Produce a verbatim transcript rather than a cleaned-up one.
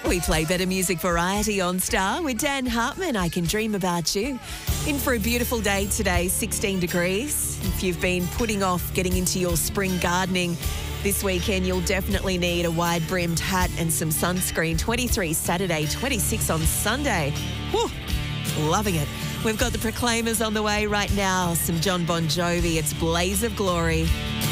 We play better music variety on Star with Dan Hartman. I Can Dream About You. In for a beautiful day today, sixteen degrees. If you've been putting off getting into your spring gardening this weekend, you'll definitely need a wide-brimmed hat and some sunscreen. twenty-three Saturday, twenty-six on Sunday. Whew, loving it. We've got the Proclaimers on the way right now. Some John Bon Jovi. It's Blaze of Glory.